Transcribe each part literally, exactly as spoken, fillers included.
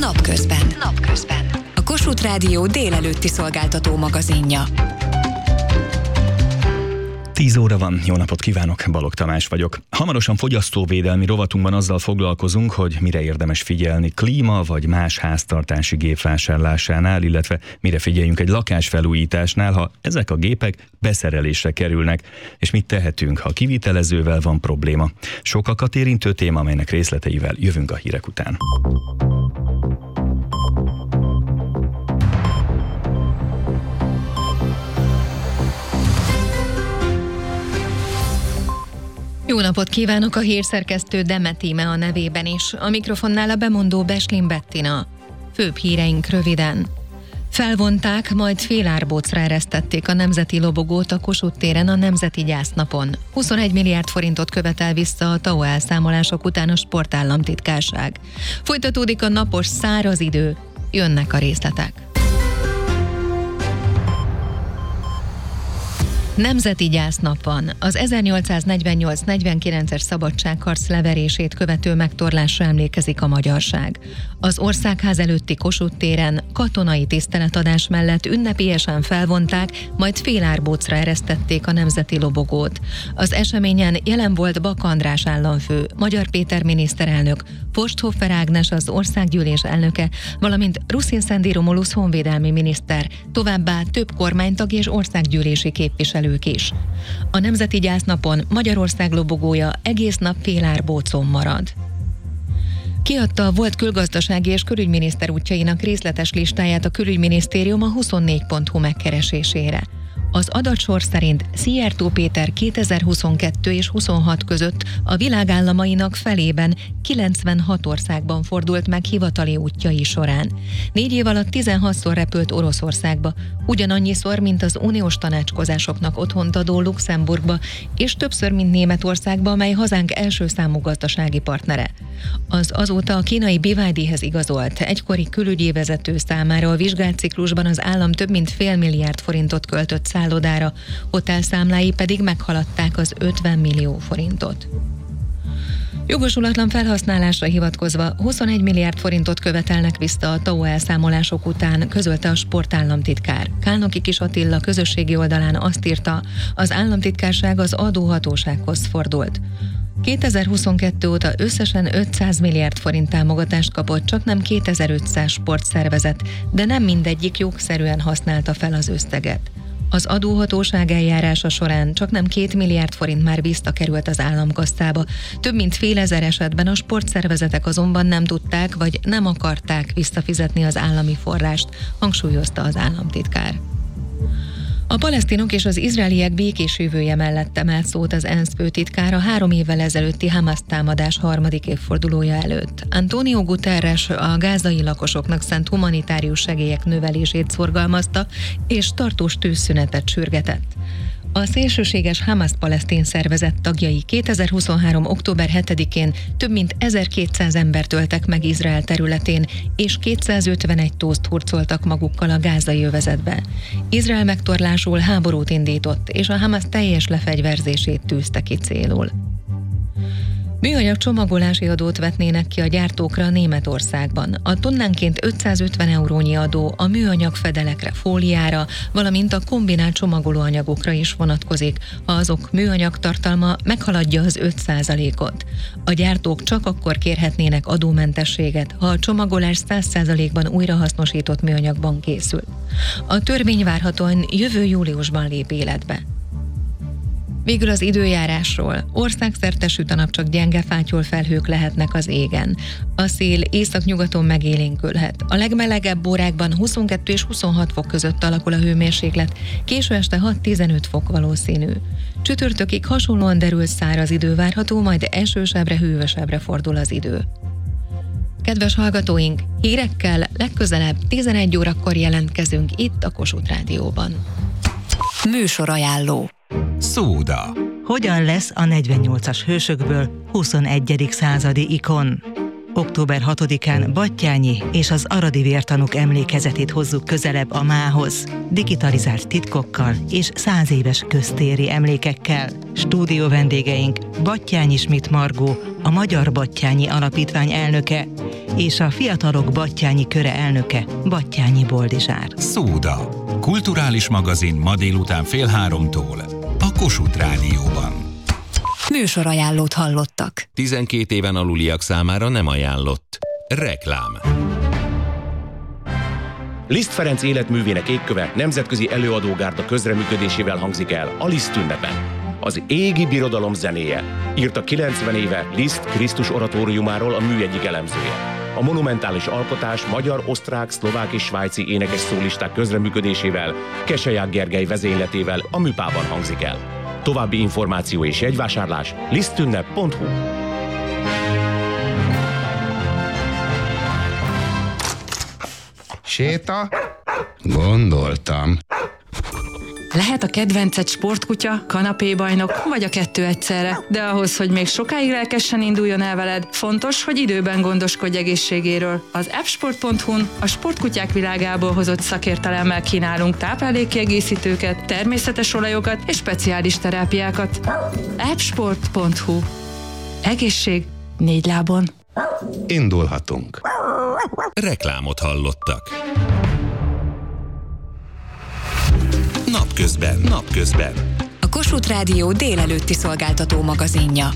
Napközben. Napközben. A Kossuth Rádió délelőtti szolgáltató magazinja. tíz óra van, jó napot kívánok, Balogh Tamás vagyok. Hamarosan fogyasztóvédelmi rovatunkban azzal foglalkozunk, hogy mire érdemes figyelni klíma vagy más háztartási gép vásárlásánál, illetve mire figyeljünk egy lakásfelújításnál, ha ezek a gépek beszerelésre kerülnek, és mit tehetünk, ha kivitelezővel van probléma. Sokakat érintő téma, amelynek részleteivel jövünk a hírek után. Jó napot kívánok, a hírszerkesztő Demet Íme a nevében is. A mikrofonnál a bemondó Beslin Bettina. Főbb híreink röviden. Felvonták, majd félárbócra eresztették a nemzeti lobogót a Kossuth téren a Nemzeti Gyásznapon. huszonegy milliárd forintot követel vissza a té á o elszámolások után a Sportállamtitkárság. Folytatódik a napos száraz idő, jönnek a részletek. Nemzeti Gyásznap van. Az ezernyolcszáznegyvennyolc negyvenkilences szabadságharc leverését követő megtorlásra emlékezik a magyarság. Az Országház előtti Kossuth téren katonai tiszteletadás mellett ünnepélyesen felvonták, majd félárbócra eresztették a nemzeti lobogót. Az eseményen jelen volt Bak András államfő, Magyar Péter miniszterelnök, Forsthoffer Ágnes az országgyűlés elnöke, valamint Ruszin Szendi Romulusz honvédelmi miniszter, továbbá több kormánytag és országgyűlési képviselő is. A Nemzeti Gyásznapon Magyarország lobogója egész nap félárbócon marad. Kiadta a volt külgazdasági és külügyminiszter útjainak részletes listáját a külügyminisztérium a huszonnégy pont hu megkeresésére. Az adatsor szerint Szijjártó Péter kétezer-huszonkettő és huszonhat között a világ államainak felében kilencvenhat országban fordult meg hivatali útjai során. Négy év alatt tizenhatszor repült Oroszországba, ugyanannyiszor, mint az uniós tanácskozásoknak otthont adó Luxemburgba, és többször, mint Németországba, mely hazánk első számú gazdasági partnere. Az azóta a kínai bé vé dé-hez igazolt egykori külügyi vezető számára a vizsgált ciklusban az állam több mint fél milliárd forintot költött szállodára, hotelszámlái pedig meghaladták az ötven millió forintot. Jogosulatlan felhasználásra hivatkozva huszonegy milliárd forintot követelnek vissza a té á o elszámolások után, közölte a Sportállamtitkár. Kálnoki Kis Attila közösségi oldalán azt írta, az államtitkárság az adóhatósághoz fordult. kétezer-huszonkettő óta összesen ötszáz milliárd forint támogatást kapott csaknem kétezer-ötszáz sportszervezet, de nem mindegyik jogszerűen használta fel az összeget. Az adóhatóság eljárása során csaknem két milliárd forint már visszakerült az államkasszába. Több mint fél ezer esetben a sportszervezetek azonban nem tudták vagy nem akarták visszafizetni az állami forrást, hangsúlyozta az államtitkár. A palesztinok és az izraeliek békés jövője mellett emelt szót az ENSZ főtitkára három évvel ezelőtti Hamas támadás harmadik évfordulója előtt. Antonio Guterres a gázai lakosoknak szánt humanitárius segélyek növelését szorgalmazta, és tartós tűzszünetet sürgetett. A szélsőséges Hamas-palesztin szervezet tagjai kétezer-huszonhárom október hetedikén több mint ezerkétszáz embert öltek meg Izrael területén, és kétszázötvenegy tószt hurcoltak magukkal a gázai övezetbe. Izrael megtorlásul háborút indított, és a Hamas teljes lefegyverzését tűzte ki célul. Műanyag csomagolási adót vetnének ki a gyártókra Németországban. A tonnánként ötszázötven eurónyi adó a műanyag fedelekre, fóliára, valamint a kombinált csomagolóanyagokra is vonatkozik, ha azok műanyag tartalma meghaladja az öt százalékot. A gyártók csak akkor kérhetnének adómentességet, ha a csomagolás száz százalékban újrahasznosított műanyagban készül. A törvény várhatóan jövő júliusban lép életbe. Végül az időjárásról. Országszerte süt a nap, csak gyenge fátyol felhők lehetnek az égen. A szél északnyugaton megélénkülhet. A legmelegebb órákban huszonkettő és huszonhat fok között alakul a hőmérséklet, késő este hat-tizenöt fok valószínű. Csütörtökig hasonlóan derült száraz idő várható, majd esősebbre, hűvösebbre fordul az idő. Kedves hallgatóink, hírekkel legközelebb tizenegy órakor jelentkezünk itt a Kossuth Rádióban. Műsorajánló. Szóda. Hogyan lesz a negyvennyolcas hősökből huszonegyedik századi ikon? október hatodikán Batthyány és az aradi vértanúk emlékezetét hozzuk közelebb a mához, digitalizált titkokkal és száz éves köztéri emlékekkel. Stúdió vendégeink Batthyány Schmidt Margó, a Magyar Batthyányi Alapítvány elnöke, és a Fiatalok Battyányi Köre elnöke, Battyányi Boldizsár. Szóda. Kulturális magazin ma délután fél háromtól a Kossuth Rádióban. Műsorajánlót hallottak. tizenkét éven aluliak számára nem ajánlott. Reklám. Liszt Ferenc életművének égköve nemzetközi előadógárda közreműködésével hangzik el a Liszt ünnepen. Az égi birodalom zenéje, írta kilencven éve Liszt Krisztus oratóriumáról a mű egyik elemzője. A monumentális alkotás magyar, osztrák, szlovák és svájci énekes szólisták közreműködésével, Keseják Gergely vezényletével a Műpában hangzik el. További információ és jegyvásárlás lisztünnep pont hu. Séta? Gondoltam. Lehet a kedvenced sportkutya, kanapébajnok, vagy a kettő egyszerre, de ahhoz, hogy még sokáig lelkesen induljon el veled, fontos, hogy időben gondoskodj egészségéről. Az appsport pont hu-n a sportkutyák világából hozott szakértelemmel kínálunk táplálékkiegészítőket, természetes olajokat és speciális terápiákat. appsport pont hu. Egészség négy lábon. Indulhatunk. Reklámot hallottak. Napközben, napközben. A Kossuth Rádió délelőtti szolgáltató magazinja.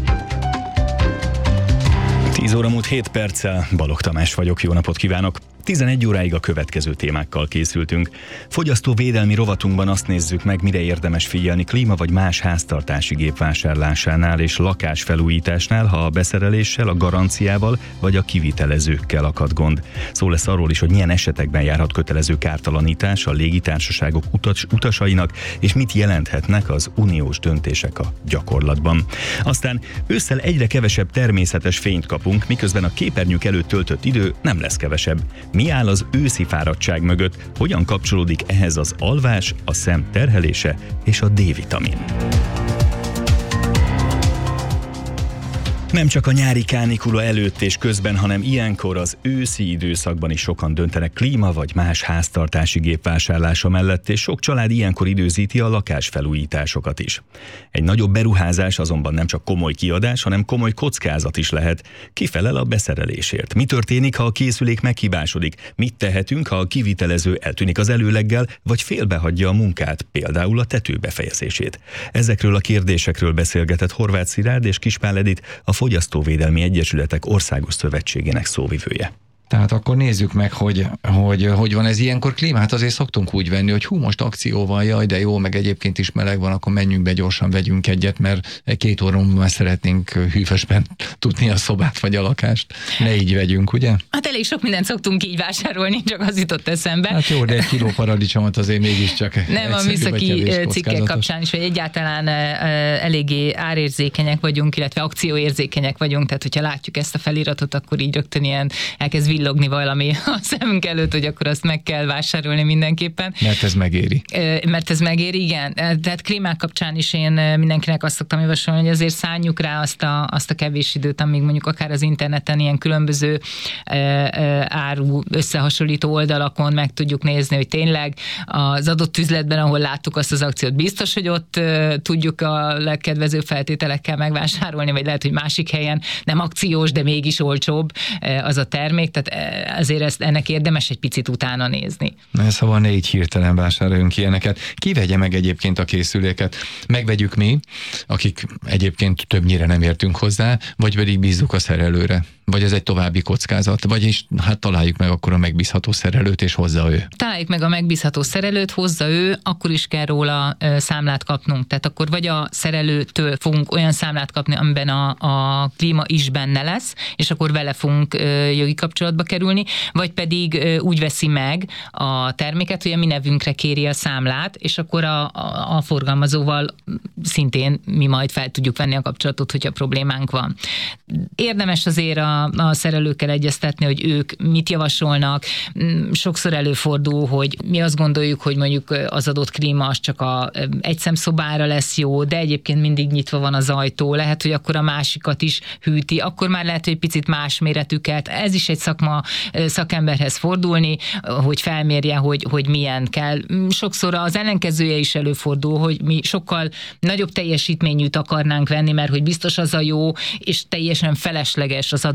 tíz óra múlt hét perccel, Balogh Tamás vagyok, jó napot kívánok! tizenegy óráig a következő témákkal készültünk. Fogyasztóvédelmi rovatunkban azt nézzük meg, mire érdemes figyelni klíma vagy más háztartási gép vásárlásánál és lakásfelújításnál, ha a beszereléssel, a garanciával vagy a kivitelezőkkel akad gond. Szó lesz arról is, hogy milyen esetekben járhat kötelező kártalanítás a légitársaságok utas, utasainak, és mit jelenthetnek az uniós döntések a gyakorlatban. Aztán ősszel egyre kevesebb természetes fényt kapunk, miközben a képernyők előtt töltött idő nem lesz kevesebb. Mi áll az őszi fáradtság mögött? Hogyan kapcsolódik ehhez az alvás, a szem terhelése és a D-vitamin? Nem csak a nyári kánikula előtt és közben, hanem ilyenkor az őszi időszakban is sokan döntenek klíma vagy más háztartási gép vásárlása mellett, és sok család ilyenkor időzíti a lakásfelújításokat is. Egy nagyobb beruházás azonban nem csak komoly kiadás, hanem komoly kockázat is lehet. Ki felel a beszerelésért? Mi történik, ha a készülék meghibásodik? Mit tehetünk, ha a kivitelező eltűnik az előleggel, vagy félbehagyja a munkát, például a tető befejezését? Ezekről a kérdésekről beszélgetett Horváth Szilárd és Kispál Edit, a Fogyasztóvédelmi Egyesületek Országos Szövetségének szóvivője. Tehát akkor nézzük meg, hogy, hogy hogy van ez ilyenkor klímát, azért szoktunk úgy venni, hogy hú, most akció van, jaj, de jó, meg egyébként is meleg van, akkor menjünk be, gyorsan vegyünk egyet, mert két óra múlva szeretnénk hűvösben tudni a szobát vagy a lakást. Ne így vegyünk, ugye? Hát elég sok mindent szoktunk így vásárolni, csak az jutott eszembe. Hát jó, de egy kiló paradicsomot azért mégiscsak. Nem, a műszaki cikkek kapcsán is, hogy egyáltalán eléggé árérzékenyek vagyunk, illetve akcióérzékenyek vagyunk, tehát hogyha látjuk ezt a feliratot, akkor így rögtön ilyen elkezd villogni valami a szemünk előtt, hogy akkor azt meg kell vásárolni mindenképpen. Mert ez megéri. Mert ez megéri, igen. Tehát klímák kapcsán is én mindenkinek azt szoktam javasolni, hogy azért szánjuk rá azt a, azt a kevés időt, amíg mondjuk akár az interneten ilyen különböző áru összehasonlító oldalakon meg tudjuk nézni, hogy tényleg az adott üzletben, ahol láttuk azt az akciót, biztos, hogy ott tudjuk a legkedvezőbb feltételekkel megvásárolni, vagy lehet, hogy másik helyen nem akciós, de mégis olcsóbb az a termék, tehát ezért ezt, ennek érdemes egy picit utána nézni. Na, szóval ne így hirtelen vásároljunk ilyeneket. Ki vegye meg egyébként a készüléket? Megvegyük mi, akik egyébként többnyire nem értünk hozzá, vagy pedig bízzuk a szerelőre? Vagy ez egy további kockázat? Vagyis hát találjuk meg akkor a megbízható szerelőt, és hozza ő. Találjuk meg a megbízható szerelőt, hozza ő, akkor is kell róla ö, számlát kapnunk. Tehát akkor vagy a szerelőtől fogunk olyan számlát kapni, amiben a, a klíma is benne lesz, és akkor vele fogunk ö, jogi kapcsolatba kerülni, vagy pedig ö, úgy veszi meg a terméket, hogy a mi nevünkre kéri a számlát, és akkor a, a, a forgalmazóval szintén mi majd fel tudjuk venni a kapcsolatot, hogyha problémánk van. Érdemes azért a a szerelőkkel egyeztetni, hogy ők mit javasolnak. Sokszor előfordul, hogy mi azt gondoljuk, hogy mondjuk az adott klíma az csak a egy szemszobára lesz jó, de egyébként mindig nyitva van az ajtó, lehet, hogy akkor a másikat is hűti, akkor már lehet, hogy picit más méretüket. Ez is egy szakma, szakemberhez fordulni, hogy felmérje, hogy, hogy milyen kell. Sokszor az ellenkezője is előfordul, hogy mi sokkal nagyobb teljesítményűt akarnánk venni, mert hogy biztos az a jó, és teljesen felesleges az adott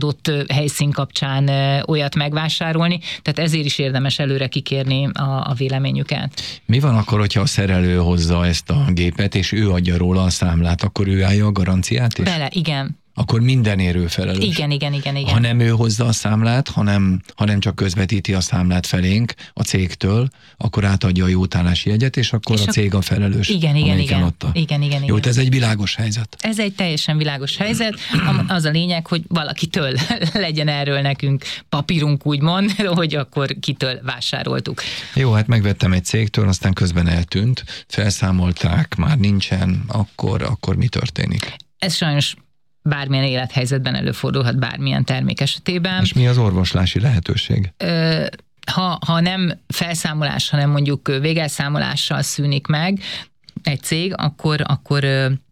adott helyszín kapcsán olyat megvásárolni, tehát ezért is érdemes előre kikérni a, a véleményüket. Mi van akkor, hogyha a szerelő hozza ezt a gépet, és ő adja róla a számlát, akkor ő állja a garanciát is? Bele, igen. Akkor mindenért ő felelős. Igen, igen, igen, igen. Ha nem ő hozza a számlát, hanem, hanem csak közvetíti a számlát felénk a cégtől, akkor átadja a jótállási jegyet, és akkor és a cég a felelős. Igen, igen, igen. Adta. igen, igen, Jó, igen. ez egy világos helyzet. Ez egy teljesen világos helyzet. Az a lényeg, hogy valakitől legyen erről nekünk papírunk, úgymond, hogy akkor kitől vásároltuk. Jó, hát megvettem egy cégtől, aztán közben eltűnt, felszámolták, már nincsen, akkor, akkor mi történik? Ez sajnos bármilyen élethelyzetben előfordulhat bármilyen termék esetében. És mi az orvoslási lehetőség? Ö, ha, ha nem felszámolás, hanem mondjuk végelszámolással szűnik meg egy cég, akkor, akkor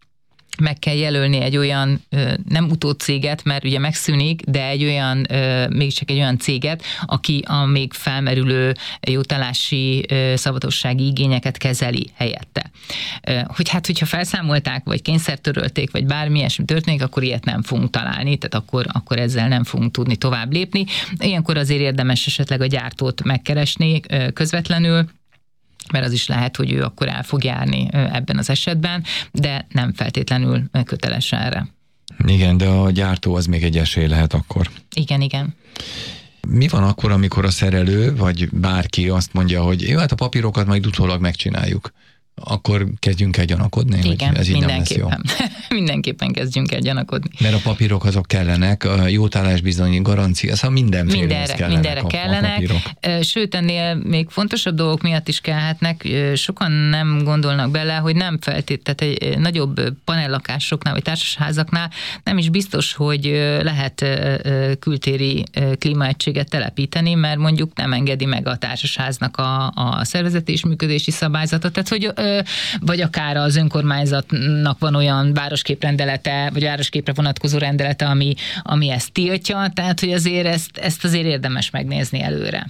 meg kell jelölni egy olyan, nem utódcéget, mert ugye megszűnik, de egy olyan, mégiscsak egy olyan céget, aki a még felmerülő jótállási szabatossági igényeket kezeli helyette. Hogy hát, hogyha felszámolták, vagy kényszertörölték, vagy bármi ilyesmi történik, akkor ilyet nem fogunk találni, tehát akkor, akkor ezzel nem fogunk tudni tovább lépni. Ilyenkor azért érdemes esetleg a gyártót megkeresni közvetlenül, mert az is lehet, hogy ő akkor el fog járni ebben az esetben, de nem feltétlenül köteles erre. Igen, de a gyártó az még egy esély lehet akkor. Igen, igen. Mi van akkor, amikor a szerelő, vagy bárki azt mondja, hogy jó, hát a papírokat majd utólag megcsináljuk? Akkor kezdjünk el gyanakodni? Igen, ez így mindenképpen. Nem lesz jó. Mindenképpen kezdjünk el gyanakodni. Mert a papírok azok kellenek, a jótállás bizony garancia, szóval mindenféle mindenre, kellenek mindenre a, kellenek. A Sőt, ennél még fontosabb dolgok miatt is kellhetnek. Sokan nem gondolnak bele, hogy nem feltétlenül egy nagyobb panellakásoknál, vagy társasházaknál nem is biztos, hogy lehet kültéri klímaegységet telepíteni, mert mondjuk nem engedi meg a társasháznak a, a szervezeti és működési szabályzatot. Tehát, hogy vagy akár az önkormányzatnak van olyan városképrendelete, vagy városképre vonatkozó rendelete, ami, ami ezt tiltja, tehát hogy azért ezt, ezt azért érdemes megnézni előre.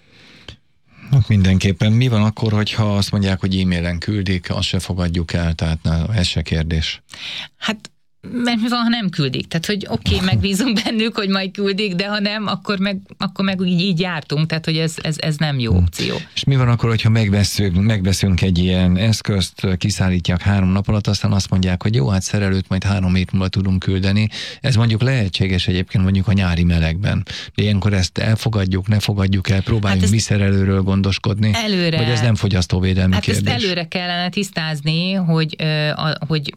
Mindenképpen. Mi van akkor, hogyha azt mondják, hogy e-mailen küldik, azt se fogadjuk el, tehát na, ez se kérdés. Hát mert mi van, ha nem küldik? Tehát, hogy oké, okay, megbízunk bennük, hogy majd küldik, de ha nem, akkor meg, akkor meg így, így jártunk, tehát, hogy ez, ez, ez nem jó opció. És mi van akkor, hogyha megveszünk, megveszünk egy ilyen eszközt, kiszállítják három nap alatt, aztán azt mondják, hogy jó, hát szerelőt majd három hét múlva tudunk küldeni. Ez mondjuk lehetséges egyébként mondjuk a nyári melegben. De ilyenkor ezt elfogadjuk, ne fogadjuk el, próbáljunk hát mi szerelőről gondoskodni, előre, vagy ez nem fogyasztóvédelmi hát kérdés? Hát ezt előre kellene tisztázni, hogy, hogy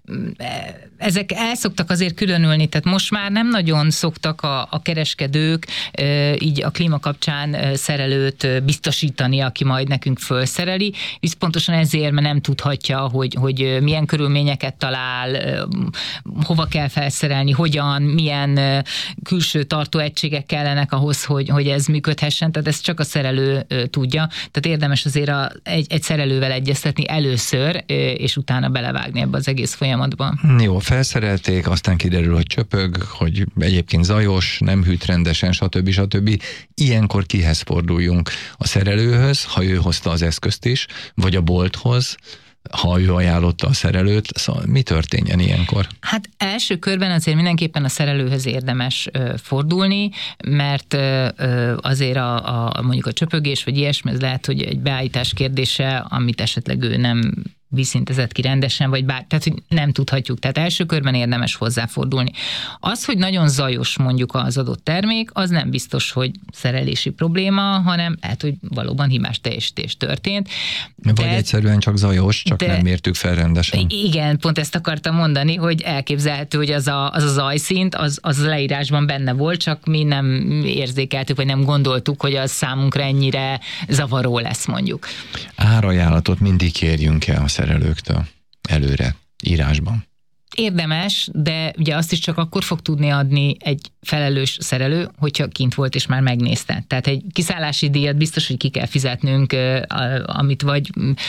ezek el szoktak azért különülni, tehát most már nem nagyon szoktak a, a kereskedők így a klíma kapcsán szerelőt biztosítani, aki majd nekünk fölszereli, és pontosan ezért, mert nem tudhatja, hogy, hogy milyen körülményeket talál, hova kell felszerelni, hogyan, milyen külső tartóegységek kellenek ahhoz, hogy, hogy ez működhessen, tehát ezt csak a szerelő tudja, tehát érdemes azért a, egy, egy szerelővel egyeztetni először, és utána belevágni ebbe az egész folyamatban. Jó, felszerelték, aztán kiderül, hogy csöpög, hogy egyébként zajos, nem hűt rendesen, stb. stb. Ilyenkor kihez forduljunk? A szerelőhöz, ha ő hozta az eszközt is, vagy a bolthoz, ha ő ajánlotta a szerelőt, szóval mi történjen ilyenkor? Hát első körben azért mindenképpen a szerelőhöz érdemes ö, fordulni, mert ö, azért a, a, mondjuk a csöpögés, vagy ilyesmi, ez lehet, hogy egy beállítás kérdése, amit esetleg ő nem vízszintezett ki rendesen, vagy bár, tehát hogy nem tudhatjuk. Tehát első körben érdemes hozzáfordulni. Az, hogy nagyon zajos mondjuk az adott termék, az nem biztos, hogy szerelési probléma, hanem lehet, hogy valóban hibás teljesítés történt. Vagy de, egyszerűen csak zajos, csak de, nem mértük fel rendesen. Igen, pont ezt akartam mondani, hogy elképzelhető, hogy az a, az a zajszint, az, az leírásban benne volt, csak mi nem érzékeltük, vagy nem gondoltuk, hogy az számunkra ennyire zavaró lesz mondjuk. Árajánlatot mindig kérjünk el a szerelőktől előre, írásban. Érdemes, de ugye azt is csak akkor fog tudni adni egy felelős szerelő, hogyha kint volt és már megnézte. Tehát egy kiszállási díjat biztos, hogy ki kell fizetnünk, amit vagy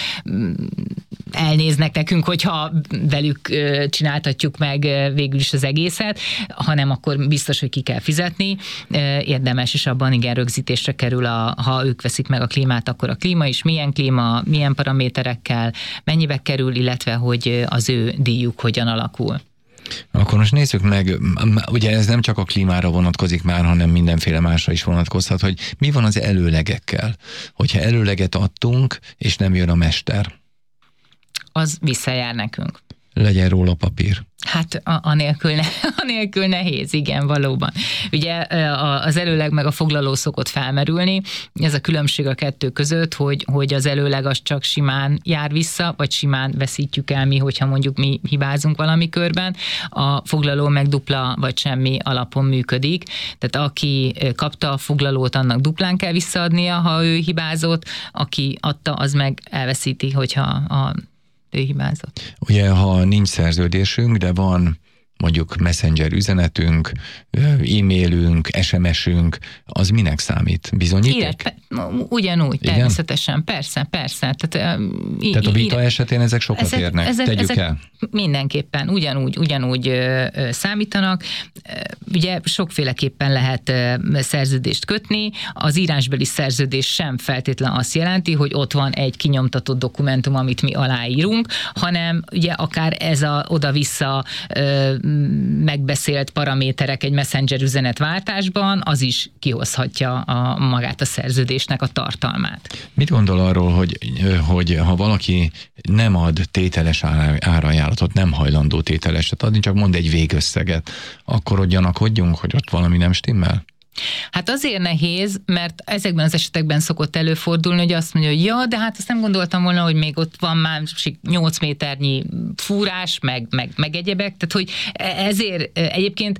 elnéznek nekünk, hogyha velük csináltatjuk meg végül is az egészet, hanem akkor biztos, hogy ki kell fizetni. Érdemes, és abban igen rögzítésre kerül, a, ha ők veszik meg a klímát, akkor a klíma is, milyen klíma, milyen paraméterekkel, mennyibe kerül, illetve hogy az ő díjuk hogyan alakul. Akkor most nézzük meg, ugye ez nem csak a klímára vonatkozik már, hanem mindenféle másra is vonatkozhat, hogy mi van az előlegekkel. Hogyha előleget adtunk, és nem jön a mester. Az visszajár nekünk. Legyen róla papír. Hát anélkül, ne, anélkül nehéz, igen, valóban. Ugye az előleg meg a foglaló szokott felmerülni, ez a különbség a kettő között, hogy, hogy az előleg az csak simán jár vissza, vagy simán veszítjük el mi, hogyha mondjuk mi hibázunk valami körben, a foglaló meg dupla vagy semmi alapon működik, tehát aki kapta a foglalót, annak duplán kell visszaadnia, ha ő hibázott, aki adta, az meg elveszíti, hogyha a ő hibázott. Ugye, ha nincs szerződésünk, de van mondjuk messenger üzenetünk, e-mailünk, es em es-ünk, az minek számít? Bizonyíték? Ilyet, ugyanúgy, igen? Természetesen, persze, persze. Tehát, uh, Tehát a vita ír... esetén ezek sokat ezek, érnek, ezek, tegyük ezek el. Mindenképpen, ugyanúgy, ugyanúgy uh, számítanak. Uh, ugye sokféleképpen lehet uh, szerződést kötni, az írásbeli szerződés sem feltétlen azt jelenti, hogy ott van egy kinyomtatott dokumentum, amit mi aláírunk, hanem ugye akár ez a oda-vissza uh, megbeszélt paraméterek egy messenger üzenetváltásban, az is kihozhatja a, magát a szerződésnek a tartalmát. Mit gondol arról, hogy, hogy ha valaki nem ad tételes árajánlatot, nem hajlandó tételeset adni, csak mond egy végösszeget, akkor ott gyanakodjunk, hogy ott valami nem stimmel? Hát azért nehéz, mert ezekben az esetekben szokott előfordulni, hogy azt mondja, hogy ja, de hát azt nem gondoltam volna, hogy még ott van másik nyolc méternyi fúrás, meg, meg, meg egyebek, tehát hogy ezért egyébként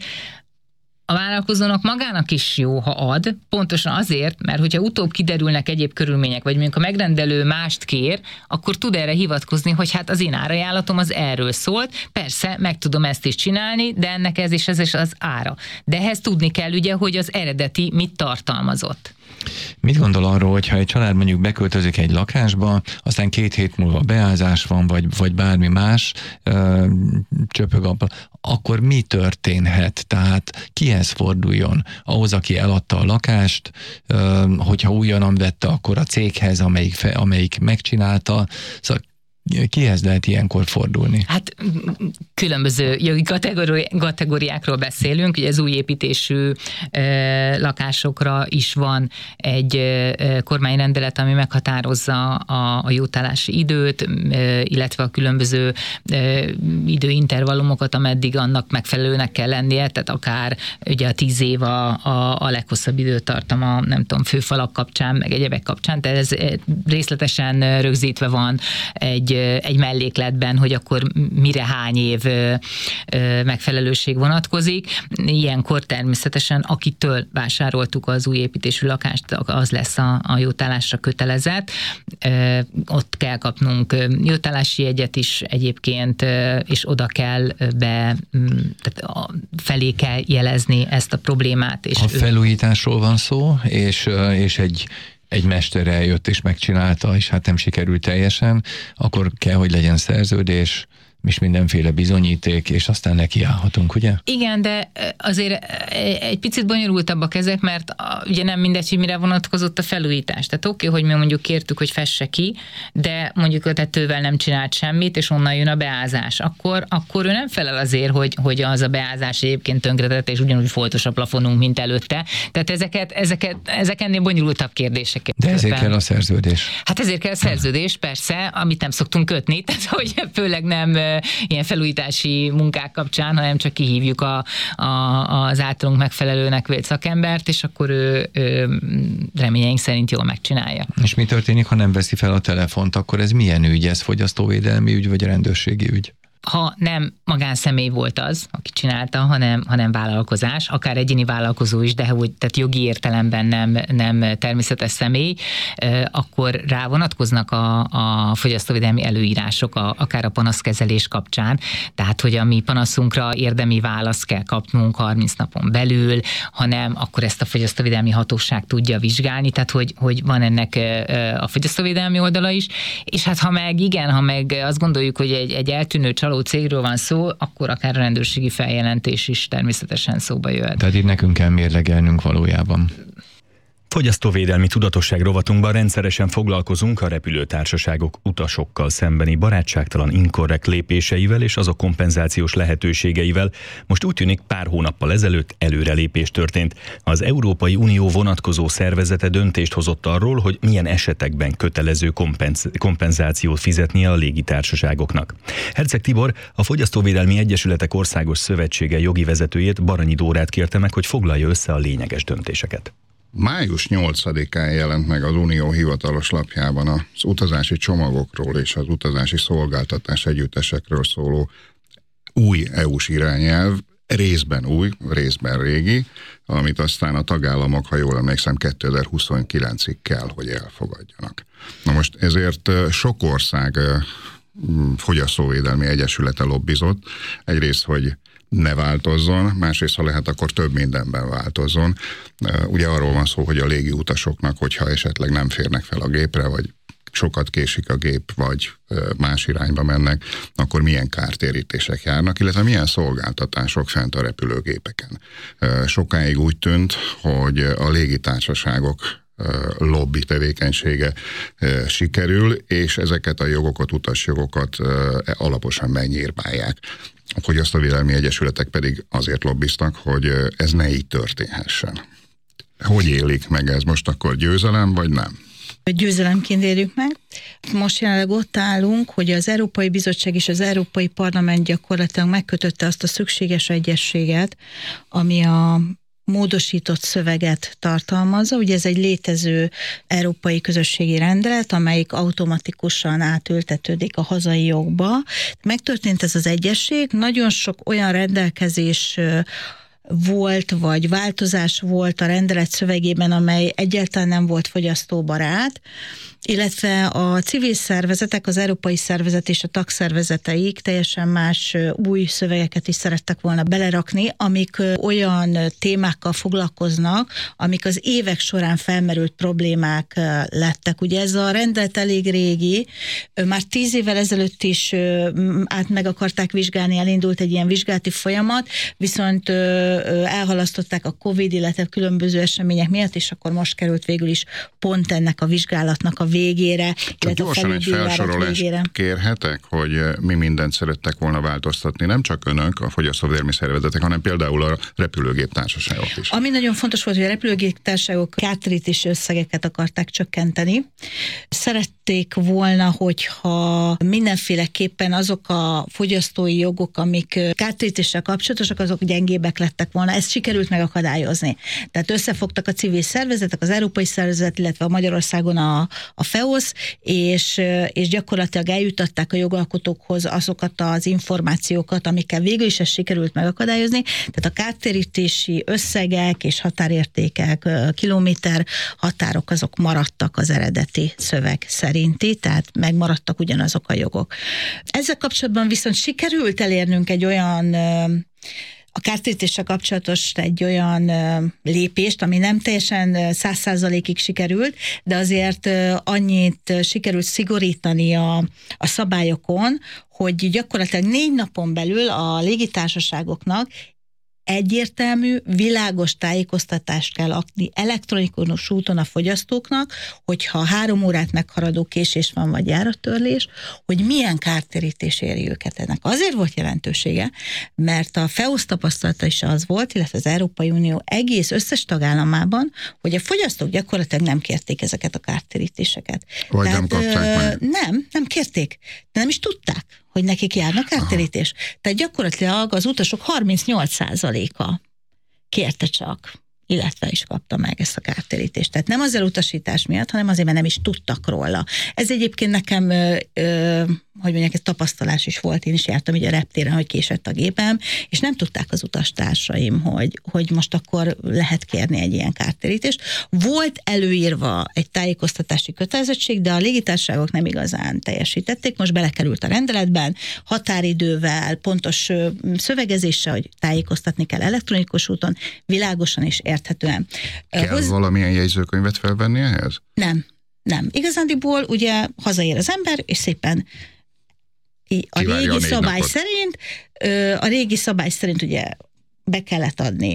a vállalkozónak magának is jó, ha ad, pontosan azért, mert hogyha utóbb kiderülnek egyéb körülmények, vagy mondjuk a megrendelő mást kér, akkor tud erre hivatkozni, hogy hát az én árajánlatom az erről szólt, persze meg tudom ezt is csinálni, de ennek ez és ez is az ára. De ehhez tudni kell ugye, hogy az eredeti mit tartalmazott. Mit gondol arról, hogyha egy család mondjuk beköltözik egy lakásba, aztán két hét múlva beázás van, vagy, vagy bármi más ö, csöpög abba, akkor mi történhet? Tehát kihez forduljon? Ahhoz, aki eladta a lakást, ö, hogyha újonnan vette, akkor a céghez, amelyik, fe, amelyik megcsinálta. Szóval kihez lehet ilyenkor fordulni? Hát különböző jogi kategóri- kategóriákról beszélünk, ugye az új építésű e, lakásokra is van egy e, kormányrendelet, ami meghatározza a, a jótállási időt, e, illetve a különböző e, időintervallumokat, ameddig annak megfelelőnek kell lennie, tehát akár ugye a tíz év a, a, a leghosszabb időtartama, nem tudom, főfalak kapcsán, meg egyebek kapcsán, tehát ez részletesen rögzítve van egy egy mellékletben, hogy akkor mire hány év megfelelőség vonatkozik. Ilyenkor természetesen, akitől vásároltuk az új építésű lakást, az lesz a, a jótállásra kötelezett. Ott kell kapnunk jótállási jegyet is egyébként, és oda kell be, tehát felé kell jelezni ezt a problémát. És a felújításról van szó, és, és egy egy mester eljött és megcsinálta, és hát nem sikerült teljesen, akkor kell, hogy legyen szerződés, és mindenféle bizonyíték, és aztán nekiállhatunk, ugye? Igen, de azért egy picit bonyolultabbak ezek, mert ugye nem mindegy, hogy mire vonatkozott a felújítás. Tehát oké, okay, hogy mi mondjuk kértük, hogy fesse ki, de mondjuk a tetővel nem csinált semmit, és onnan jön a beázás. Akkor, akkor ő nem felel azért, hogy, hogy az a beázás egyébként tönkretett, és ugyanúgy foltos a plafonunk, mint előtte. Tehát ezeket, ezeket, ezek ennél bonyolultabb kérdések. De ezért kell a szerződés. Hát ezért kell a szerződés, persze, amit nem szoktunk kötni, tehát hogy főleg nem ilyen felújítási munkák kapcsán, hanem csak kihívjuk a, a, az általunk megfelelőnek vélt szakembert, és akkor ő, ő reményeink szerint jól megcsinálja. És mi történik, ha nem veszi fel a telefont? Akkor ez milyen ügy? Ez fogyasztóvédelmi ügy, vagy rendőrségi ügy? Ha nem magánszemély volt az, aki csinálta, hanem, hanem vállalkozás, akár egyéni vállalkozó is, de hogy tehát jogi értelemben nem, nem természetes személy, akkor rá vonatkoznak a, a fogyasztóvédelmi előírások, a, akár a panaszkezelés kapcsán, tehát hogy a mi panaszunkra érdemi választ kell kapnunk harminc napon belül, hanem akkor ezt a fogyasztóvédelmi hatóság tudja vizsgálni, tehát hogy, hogy van ennek a fogyasztóvédelmi oldala is, és hát ha meg igen, ha meg azt gondoljuk, hogy egy, egy eltűnő csaló cégről van szó, akkor akár a rendőrségi feljelentés is természetesen szóba jöhet. Tehát itt nekünk kell mérlegelnünk valójában. Fogyasztóvédelmi tudatosság rovatunkban rendszeresen foglalkozunk a repülőtársaságok utasokkal szembeni barátságtalan, inkorrekt lépéseivel és azok kompenzációs lehetőségeivel. Most úgy tűnik, pár hónappal ezelőtt előrelépés történt. Az Európai Unió vonatkozó szervezete döntést hozott arról, hogy milyen esetekben kötelező kompenz- kompenzációt fizetnie a légitársaságoknak. Herceg Tibor, a Fogyasztóvédelmi Egyesületek Országos Szövetsége jogi vezetőjét, Baranyi Dórát kérte meg, hogy foglalja össze a lényeges döntéseket. május nyolcadikán jelent meg az Unió hivatalos lapjában az utazási csomagokról és az utazási szolgáltatás együttesekről szóló új é u-s irányelv, részben új, részben régi, amit aztán a tagállamok, ha jól emlékszem, kétezer-huszonkilencig kell, hogy elfogadjanak. Na most ezért sok ország fogyasztóvédelmi egyesülete lobbizott. Egyrészt, hogy ne változzon, másrészt, ha lehet, akkor több mindenben változzon. Ugye arról van szó, hogy a légi utasoknak, hogyha esetleg nem férnek fel a gépre, vagy sokat késik a gép, vagy más irányba mennek, akkor milyen kártérítések járnak, illetve milyen szolgáltatások fent a repülőgépeken. Sokáig úgy tűnt, hogy a légitársaságok lobby tevékenysége sikerül, és ezeket a jogokat, utasjogokat alaposan megnyírbálják. A fogyasztóvédelmi egyesületek pedig azért lobbiztak, hogy ez ne így történhessen. Hogy élik meg ez most, akkor győzelem, vagy nem? Győzelemként érjük meg. Most jelenleg ott állunk, hogy az Európai Bizottság és az Európai Parlament gyakorlatilag megkötötte azt a szükséges egyezséget, ami a módosított szöveget tartalmazza. Ugye ez egy létező európai közösségi rendelet, amelyik automatikusan átültetődik a hazai jogba. Megtörtént ez az egyezség, nagyon sok olyan rendelkezés volt, vagy változás volt a rendelet szövegében, amely egyáltalán nem volt fogyasztóbarát, illetve a civil szervezetek, az európai szervezet és a tagszervezeteik teljesen más új szövegeket is szerettek volna belerakni, amik olyan témákkal foglalkoznak, amik az évek során felmerült problémák lettek. Ugye ez a rendelet elég régi, már tíz évvel ezelőtt is át meg akarták vizsgálni, elindult egy ilyen vizsgálati folyamat, viszont elhalasztották a Covid, illetve különböző események miatt, és akkor most került végül is pont ennek a vizsgálatnak a végére, csak gyorsan egy felsorolást végére. Kérhetek, hogy mi mindent szerettek volna változtatni, nem csak önök, a fogyasztóvédelmi szervezetek, hanem például a repülőgép társaságok is. Ami nagyon fontos volt, hogy a repülőgép társaságok kártérítési összegeket akarták csökkenteni. Szerették volna, hogyha mindenféleképpen azok a fogyasztói jogok, amik kártérítéssel kapcsolatosak, azok gyengébbek lettek volna. Ezt sikerült megakadályozni. Tehát összefogtak a civil szervezetek, az európai szervezet, illetve a Magyarországon a, a FEOSZ, és, és gyakorlatilag eljutatták a jogalkotókhoz azokat az információkat, amikkel végül is ezt sikerült megakadályozni. Tehát a kártérítési összegek és határértékek, kilométer határok, azok maradtak az eredeti szöveg szerinti, tehát megmaradtak ugyanazok a jogok. Ezzel kapcsolatban viszont sikerült elérnünk egy olyan a kártérítéssel kapcsolatos egy olyan lépést, ami nem teljesen száz százalékig sikerült, de azért annyit sikerült szigorítani a, a szabályokon, hogy gyakorlatilag négy napon belül a légitársaságoknak egyértelmű, világos tájékoztatást kell adni elektronikus úton a fogyasztóknak, hogyha három órát meghaladó késés van, vagy járattörlés, hogy milyen kártérítés éri őket. Ennek azért volt jelentősége, mert a FEOSZ tapasztalata is az volt, illetve az Európai Unió egész összes tagállamában, hogy a fogyasztók gyakorlatilag nem kérték ezeket a kártérítéseket. Vagy Tehát, nem kapták meg? Nem, nem kérték. De nem is tudták, hogy nekik járnak kártérítés. Tehát gyakorlatilag az utasok harmincnyolc százaléka kérte csak, illetve is kapta meg ezt a kártérítést. Tehát nem az elutasítás miatt, hanem azért, mert nem is tudtak róla. Ez egyébként nekem, ö, ö, hogy mondják, ez tapasztalás is volt. Én is jártam ugye a reptéren, hogy késett a gépem, és nem tudták az utastársaim, hogy, hogy most akkor lehet kérni egy ilyen kártérítést. Volt előírva egy tájékoztatási kötelezettség, de a légitársaságok nem igazán teljesítették. Most belekerült a rendeletben, határidővel, pontos szövegezéssel, hogy tájékoztatni kell elektronikus úton, világosan és érthetően. Kell Hoz... valamilyen jegyzőkönyvet felvenni ehhez? Nem, nem. Igazándiból ugye hazaér az ember, és szépen a régi szabály napot. szerint, a régi szabály szerint ugye be kellett adni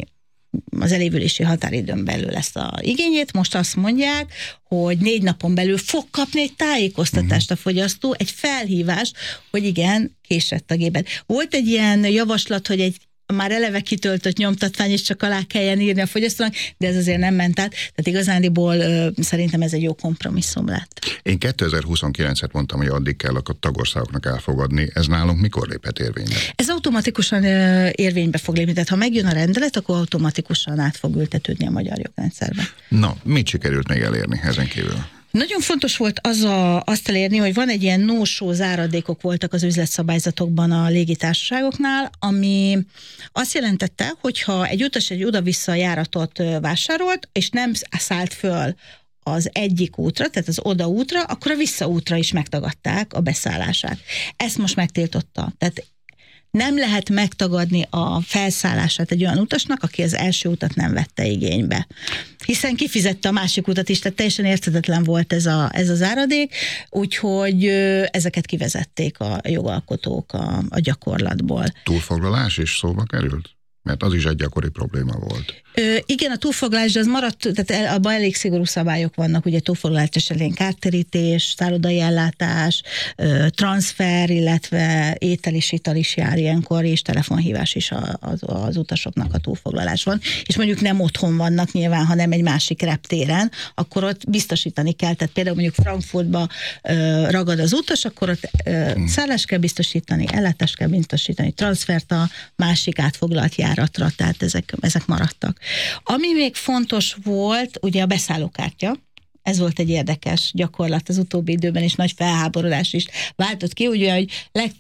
az elévülési határidőn belül ezt a igényét. Most azt mondják, hogy négy napon belül fog kapni egy tájékoztatást a fogyasztó, egy felhívást, hogy igen, késett a géped. Volt egy ilyen javaslat, hogy egy már eleve kitöltött nyomtatvány, és csak alá kelljen írni a fogyasztónak, de ez azért nem ment át. Tehát igazándiból ö, szerintem ez egy jó kompromisszum lett. Én kétezer-huszonkilencet mondtam, hogy addig kell a tagországoknak elfogadni. Ez nálunk mikor léphet érvénybe? Ez automatikusan ö, érvénybe fog lépni. Tehát ha megjön a rendelet, akkor automatikusan át fog ültetődni a magyar jogrendszerbe. Na, mit sikerült még elérni ezen kívül? Nagyon fontos volt az a, azt elérni, hogy van egy ilyen no-show záradékok voltak az üzletszabályzatokban a légitársaságoknál, ami azt jelentette, hogyha egy utas egy oda-vissza járatot vásárolt, és nem szállt föl az egyik útra, tehát az odaútra, akkor a visszaútra is megtagadták a beszállását. Ezt most megtiltotta. Tehát nem lehet megtagadni a felszállását egy olyan utasnak, aki az első utat nem vette igénybe. Hiszen kifizette a másik utat is, tehát teljesen érthetetlen volt ez a, ez az áradék, úgyhogy ezeket kivezették a jogalkotók a, a gyakorlatból. Túlfoglalás is szóba került? Mert az is egy gyakori probléma volt. Ö, igen, a túlfoglalás, de az maradt, tehát abban elég szigorú szabályok vannak, ugye túlfoglalás esetén kártérítés, szállodai ellátás, ö, transfer, illetve étel is, ital is jár ilyenkor, és telefonhívás is a, az, az utasoknak a túlfoglalás van. És mondjuk nem otthon vannak nyilván, hanem egy másik reptéren, akkor ott biztosítani kell, tehát például mondjuk Frankfurtba ö, ragad az utas, akkor ott ö, hmm. szállást kell biztosítani, ellátást kell biztosítani, transfert a másik átfoglalt járatra, tehát ezek, ezek maradtak. Ami még fontos volt, ugye a beszállókártya, ez volt egy érdekes gyakorlat az utóbbi időben, és nagy felháborodás is váltott ki, ugye, hogy leg,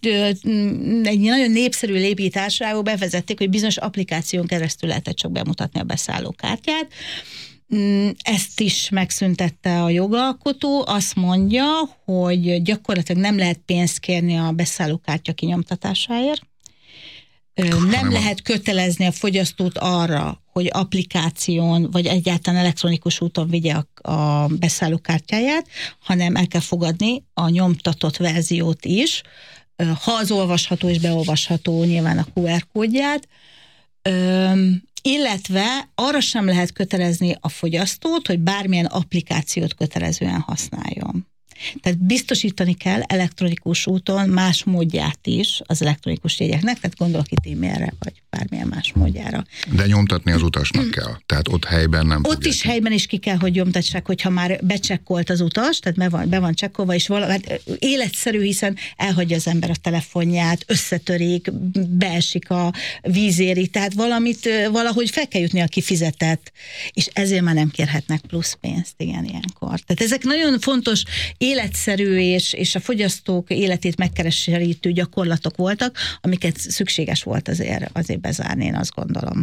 egy nagyon népszerű légitársaságok bevezették, hogy bizonyos applikáción keresztül lehetett csak bemutatni a beszállókártyát. Ezt is megszüntette a jogalkotó, azt mondja, hogy gyakorlatilag nem lehet pénzt kérni a beszállókártya kinyomtatásáért, nem lehet kötelezni a fogyasztót arra, hogy applikáción, vagy egyáltalán elektronikus úton vigye a, a beszállókártyáját, hanem el kell fogadni a nyomtatott verziót is, ha az olvasható és beolvasható nyilván a kú er kódját, illetve arra sem lehet kötelezni a fogyasztót, hogy bármilyen applikációt kötelezően használjon. Tehát biztosítani kell elektronikus úton más módját is az elektronikus jegyeknek, tehát gondolok itt e-mailre, vagy bármilyen más módjára. De nyomtatni az utasnak kell, tehát ott helyben nem Ott is ki. Helyben is ki kell, hogy nyomtassák, hogyha már becsekkolt az utas, tehát be van, be van csekkolva, és vala, hát életszerű, hiszen elhagyja az ember a telefonját, összetörik, beesik a vízéri, tehát valamit, valahogy fel kell jutni a kifizetett, és ezért már nem kérhetnek plusz pénzt, igen, ilyenkor. Tehát ezek nagyon fontos életszerű és, és a fogyasztók életét megkeresítő gyakorlatok voltak, amiket szükséges volt azért, azért bezárni, én azt gondolom.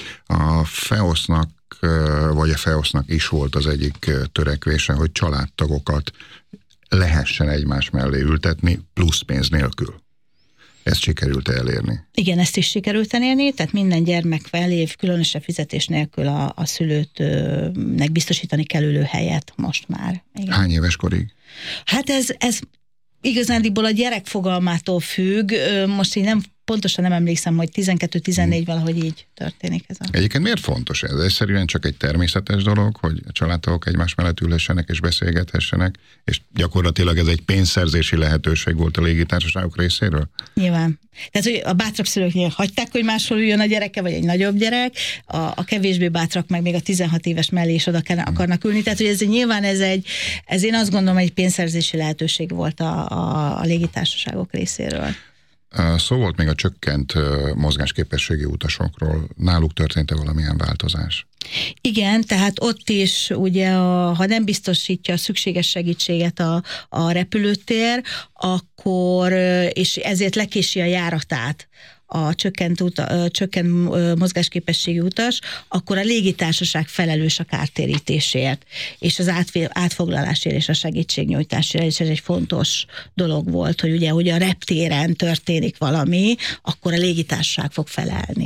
A FEOSZ-nak, vagy a FEOSZ-nak is volt az egyik törekvése, hogy családtagokat lehessen egymás mellé ültetni plusz pénz nélkül. Ezt sikerült elérni? Igen, ezt is sikerült elérni, tehát minden gyermek felév különösebb fizetés nélkül a, a szülőtnek biztosítani kell ülőhelyet most már. Igen. Hány éves korig? Hát ez, ez igazándiból a gyerek fogalmától függ, most én nem pontosan nem emlékszem, hogy tizenkettő-tizennégy valahogy így történik ez a... Egyébként miért fontos ez? Egyszerűen csak egy természetes dolog, hogy a családtagok egymás mellett ülhessenek és beszélgethessenek, és gyakorlatilag ez egy pénzszerzési lehetőség volt a légitársaságok részéről? Nyilván. Tehát, hogy a bátrabb szülőknél hagyták, hogy máshol üljön a gyereke, vagy egy nagyobb gyerek, a, a kevésbé bátrak meg még a tizenhat éves mellé is oda kell, akarnak ülni. Tehát, hogy ez nyilván ez egy, ez én azt gondolom, egy pénzszerzési lehetőség volt a, a, a légitársaságok részéről. Szó volt még a csökkent mozgásképességi utasokról. Náluk történt-e valamilyen változás? Igen, tehát ott is ugye, a, ha nem biztosítja a szükséges segítséget a, a repülőtér, akkor, és ezért lekési a járatát a csökkent, uta, csökkent mozgásképességi utas, akkor a légitársaság felelős a kártérítésért, és az átfél, átfoglalásért és a segítségnyújtásért, és ez egy fontos dolog volt, hogy ugye, hogy a reptéren történik valami, akkor a légitársaság fog felelni.